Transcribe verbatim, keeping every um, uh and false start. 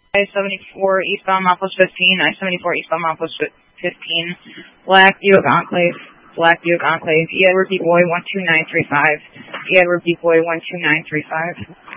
I seventy-four eastbound Milepost fifteen, I seventy-four eastbound Milepost fifteen, Black Buick Enclave, Black Buick Enclave, E. Edward B. Boy one two nine three five, E. Edward B. Boy one two nine three five.